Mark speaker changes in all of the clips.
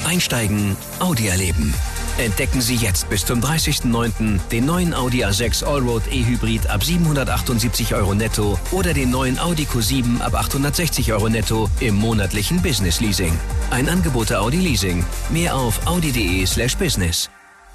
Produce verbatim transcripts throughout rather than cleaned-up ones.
Speaker 1: Einsteigen, Audi erleben. Entdecken Sie jetzt bis zum dreißigsten neunten den neuen Audi A sechs Allroad E-Hybrid ab siebenhundertachtundsiebzig Euro netto oder den neuen Audi Q sieben ab achthundertsechzig Euro netto im monatlichen Business Leasing. Ein Angebot der Audi Leasing. Mehr auf audi.de slash business.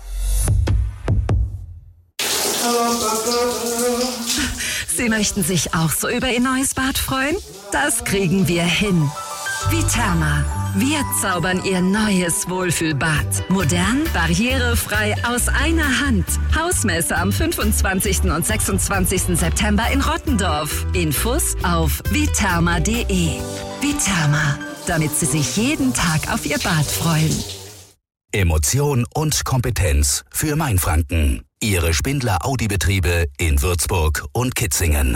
Speaker 2: Sie möchten sich auch so über Ihr neues Bad freuen? Das kriegen wir hin. Viterma. Wir zaubern Ihr neues Wohlfühlbad. Modern, barrierefrei, aus einer Hand. Hausmesse am fünfundzwanzigsten und sechsundzwanzigsten September in Rottendorf. Infos auf viterma punkt de. Viterma, damit Sie sich jeden Tag auf Ihr Bad freuen.
Speaker 3: Emotion und Kompetenz für Mainfranken. Ihre Spindler Audi-Betriebe in Würzburg und Kitzingen.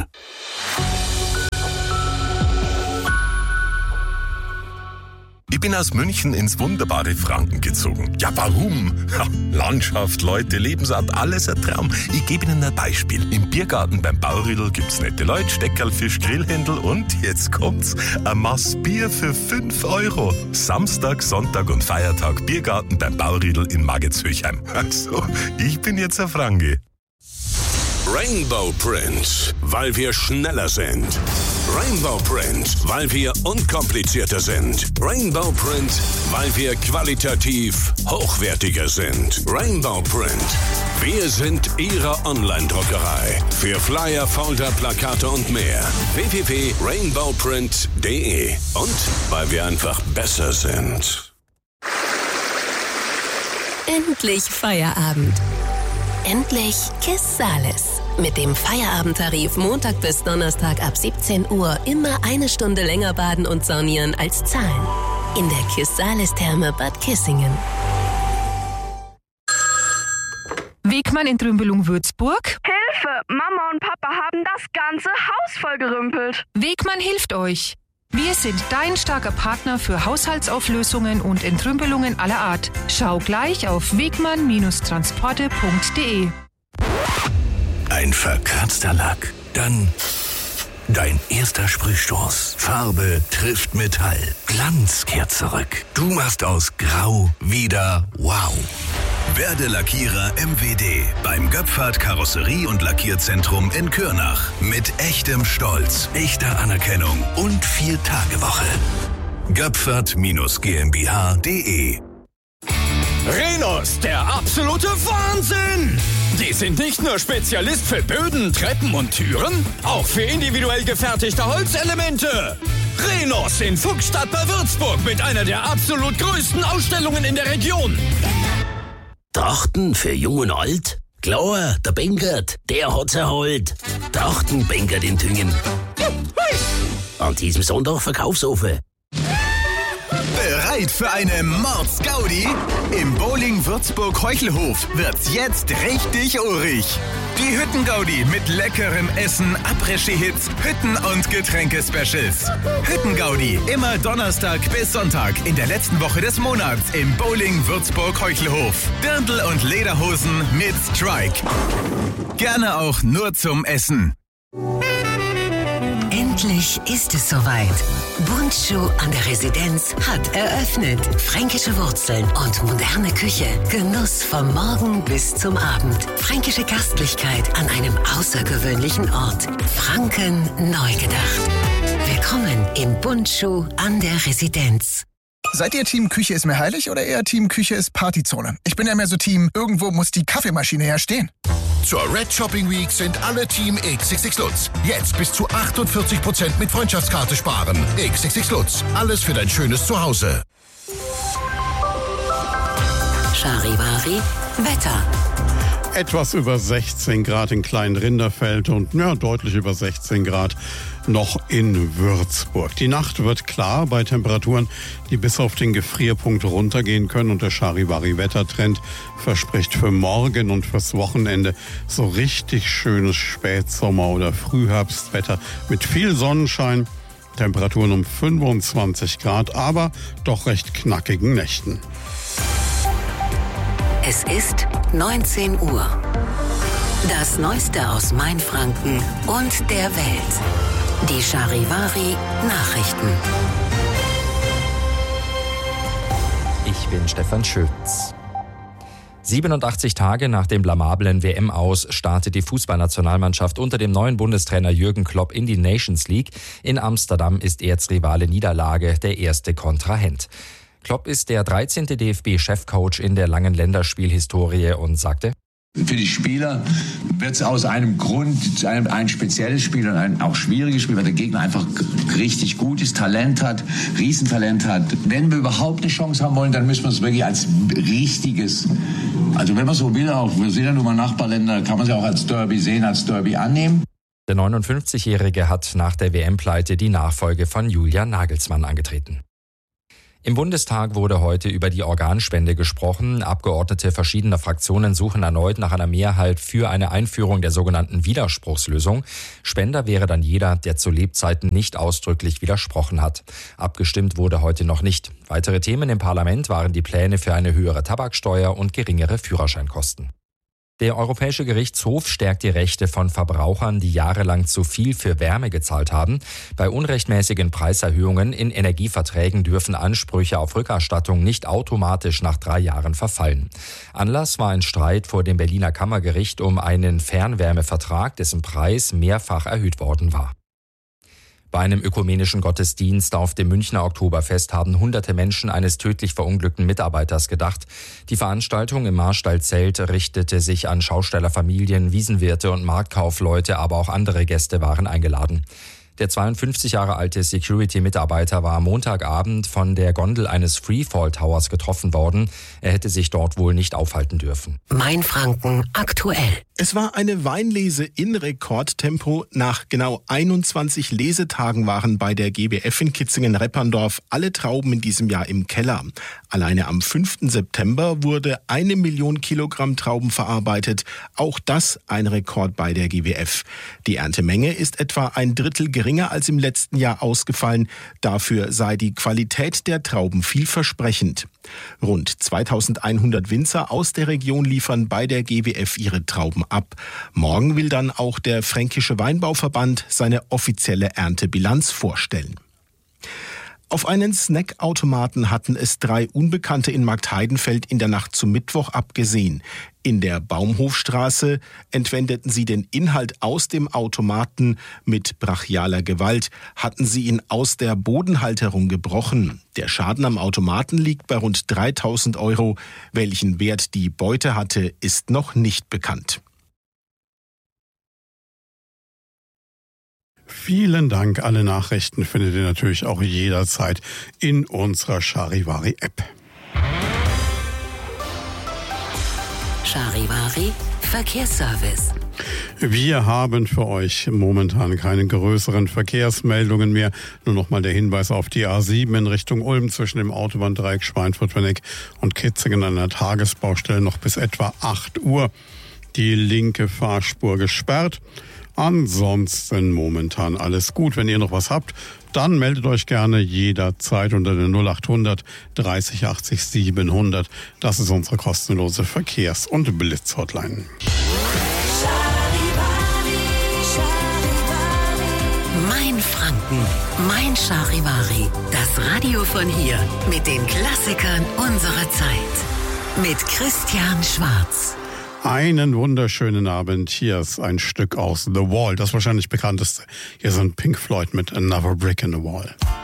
Speaker 4: Ich bin aus München ins wunderbare Franken gezogen. Ja, warum? Ja, Landschaft, Leute, Lebensart, alles ein Traum. Ich gebe Ihnen ein Beispiel. Im Biergarten beim Baurüdel gibt's nette Leute, Steckerl, Fisch, Grillhändel und jetzt kommt's, ein Maß Bier für fünf Euro. Samstag, Sonntag und Feiertag Biergarten beim Baurüdel in Maggetshöchheim. Also, ich bin jetzt ein Franke.
Speaker 5: Rainbow Print, weil wir schneller sind. Rainbow Print, weil wir unkomplizierter sind. Rainbow Print, weil wir qualitativ hochwertiger sind. Rainbow Print, wir sind Ihre Online-Druckerei. Für Flyer, Folder, Plakate und mehr. w w w punkt rainbow print punkt de. Und weil wir einfach besser sind.
Speaker 6: Endlich Feierabend. Endlich Kissales. Mit dem Feierabendtarif Montag bis Donnerstag ab siebzehn Uhr immer eine Stunde länger baden und saunieren als zahlen. In der Kissales-Therme Bad Kissingen.
Speaker 7: Wegmann in Trümbelung-Würzburg.
Speaker 8: Hilfe! Mama und Papa haben das ganze Haus vollgerümpelt.
Speaker 7: Wegmann hilft euch. Wir sind dein starker Partner für Haushaltsauflösungen und Entrümpelungen aller Art. Schau gleich auf wegmann Transporte punkt de.
Speaker 3: Ein verkratzter Lack, dann dein erster Sprühstoß. Farbe trifft Metall, Glanz kehrt zurück. Du machst aus Grau wieder wow. Werde Lackierer M W D beim Göpfert Karosserie- und Lackierzentrum in Kürnach. Mit echtem Stolz, echter Anerkennung und Vier-Tage-Woche. Göpfert GmbH punkt de.
Speaker 9: Rhenus, der absolute Wahnsinn! Die sind nicht nur Spezialist für Böden, Treppen und Türen, auch für individuell gefertigte Holzelemente. Rhenus in Fuchsstadt bei Würzburg mit einer der absolut größten Ausstellungen in der Region.
Speaker 10: Trachten für Jung und Alt? Klar, der Benkert, der hat's erholt. Trachten Benkert in Tüngen. An diesem Sonntag Verkaufsofen.
Speaker 11: Bereit für eine Mords-Gaudi? Im Bowling Würzburg-Heuchelhof wird's jetzt richtig urig. Die Hütten-Gaudi mit leckerem Essen, Après-Ski-Hits, Hütten- und Getränke-Specials. Hütten-Gaudi immer Donnerstag bis Sonntag in der letzten Woche des Monats im Bowling Würzburg-Heuchelhof. Dirndl und Lederhosen mit Strike. Gerne auch nur zum Essen.
Speaker 2: Endlich ist es soweit. Bundschuh an der Residenz hat eröffnet. Fränkische Wurzeln und moderne Küche. Genuss vom Morgen bis zum Abend. Fränkische Gastlichkeit an einem außergewöhnlichen Ort. Franken neu gedacht. Willkommen im Bundschuh an der Residenz.
Speaker 12: Seid ihr Team Küche ist mir heilig oder eher Team Küche ist Partyzone? Ich bin ja mehr so Team, irgendwo muss die Kaffeemaschine herstehen.
Speaker 13: Zur Red Shopping Week sind alle Team X X X Lutz. Jetzt bis zu achtundvierzig Prozent mit Freundschaftskarte sparen. X X X Lutz. Alles für dein schönes Zuhause.
Speaker 2: Charivari Wetter.
Speaker 14: Etwas über sechzehn Grad in Klein-Rinderfeld und ja, deutlich über sechzehn Grad noch in Würzburg. Die Nacht wird klar bei Temperaturen, die bis auf den Gefrierpunkt runtergehen können, und der Charivari-Wettertrend verspricht für morgen und fürs Wochenende so richtig schönes Spätsommer- oder Frühherbstwetter mit viel Sonnenschein, Temperaturen um fünfundzwanzig Grad, aber doch recht knackigen Nächten.
Speaker 2: Es ist neunzehn Uhr. Das Neueste aus Mainfranken und der Welt. Die Charivari Nachrichten.
Speaker 15: Ich Ich bin Stefan Schütz. siebenundachtzig Tage nach dem blamablen W M-Aus startet die Fußballnationalmannschaft unter dem neuen Bundestrainer Jürgen Klopp in die Nations League. In Amsterdam ist Erzrivale Niederlage der erste Kontrahent. Klopp ist der dreizehnte D F B-Chefcoach in der langen Länderspielhistorie und sagte:
Speaker 16: Für die Spieler wird es aus einem Grund, ein, ein spezielles Spiel und ein auch schwieriges Spiel, weil der Gegner einfach richtig gut ist, Talent hat, Riesentalent hat. Wenn wir überhaupt eine Chance haben wollen, dann müssen wir es wirklich als richtiges, also wenn man so will, auch wir sind ja nun mal Nachbarländer, kann man es ja auch als Derby sehen, als Derby annehmen.
Speaker 15: Der neunundfünfzigjährige hat nach der W M-Pleite die Nachfolge von Julian Nagelsmann angetreten. Im Bundestag wurde heute über die Organspende gesprochen. Abgeordnete verschiedener Fraktionen suchen erneut nach einer Mehrheit für eine Einführung der sogenannten Widerspruchslösung. Spender wäre dann jeder, der zu Lebzeiten nicht ausdrücklich widersprochen hat. Abgestimmt wurde heute noch nicht. Weitere Themen im Parlament waren die Pläne für eine höhere Tabaksteuer und geringere Führerscheinkosten. Der Europäische Gerichtshof stärkt die Rechte von Verbrauchern, die jahrelang zu viel für Wärme gezahlt haben. Bei unrechtmäßigen Preiserhöhungen in Energieverträgen dürfen Ansprüche auf Rückerstattung nicht automatisch nach drei Jahren verfallen. Anlass war ein Streit vor dem Berliner Kammergericht um einen Fernwärmevertrag, dessen Preis mehrfach erhöht worden war. Bei einem ökumenischen Gottesdienst auf dem Münchner Oktoberfest haben hunderte Menschen eines tödlich verunglückten Mitarbeiters gedacht. Die Veranstaltung im Marstallzelt richtete sich an Schaustellerfamilien, Wiesenwirte und Marktkaufleute, aber auch andere Gäste waren eingeladen. Der zweiundfünfzig Jahre alte Security-Mitarbeiter war Montagabend von der Gondel eines Freefall Towers getroffen worden. Er hätte sich dort wohl nicht aufhalten dürfen.
Speaker 17: Mainfranken aktuell.
Speaker 18: Es war eine Weinlese in Rekordtempo. Nach genau einundzwanzig Lesetagen waren bei der G B F in Kitzingen-Repperndorf alle Trauben in diesem Jahr im Keller. Alleine am fünften September wurde eine Million Kilogramm Trauben verarbeitet. Auch das ein Rekord bei der G B F. Die Erntemenge ist etwa ein Drittel geringer als im letzten Jahr ausgefallen. Dafür sei die Qualität der Trauben vielversprechend. Rund zweitausendeinhundert Winzer aus der Region liefern bei der G B F ihre Trauben ab. Morgen will dann auch der Fränkische Weinbauverband seine offizielle Erntebilanz vorstellen. Auf einen Snackautomaten hatten es drei Unbekannte in Marktheidenfeld in der Nacht zum Mittwoch abgesehen. In der Baumhofstraße entwendeten sie den Inhalt aus dem Automaten. Mit brachialer Gewalt hatten sie ihn aus der Bodenhalterung gebrochen. Der Schaden am Automaten liegt bei rund dreitausend Euro. Welchen Wert die Beute hatte, ist noch nicht bekannt.
Speaker 14: Vielen Dank. Alle Nachrichten findet ihr natürlich auch jederzeit in unserer Charivari-App.
Speaker 17: Charivari Verkehrsservice.
Speaker 14: Wir haben für euch momentan keine größeren Verkehrsmeldungen mehr. Nur noch mal der Hinweis auf die A sieben in Richtung Ulm zwischen dem Autobahndreieck Schweinfurt-Wenneck und Kitzingen an der Tagesbaustelle noch bis etwa acht Uhr. Die linke Fahrspur gesperrt. Ansonsten momentan alles gut. Wenn ihr noch was habt, dann meldet euch gerne jederzeit unter der null achthundert dreißig achtzig siebenhundert. Das ist unsere kostenlose Verkehrs- und Blitz-Hotline.
Speaker 17: Mein Franken, mein Charivari. Das Radio von hier mit den Klassikern unserer Zeit. Mit Christian Schwarz.
Speaker 14: Einen wunderschönen Abend. Hier ist ein Stück aus The Wall, das wahrscheinlich bekannteste. Hier sind Pink Floyd mit Another Brick in the Wall.